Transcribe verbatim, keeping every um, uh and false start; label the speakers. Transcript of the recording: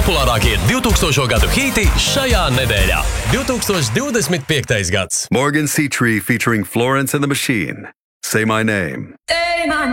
Speaker 1: Populārākie divtūkstošo gadu hīti šajā nedēļā. divtūkstoš divdesmit piektais gads.
Speaker 2: Morgan C. Tree featuring Florence and the Machine. Say My Name.
Speaker 3: Say my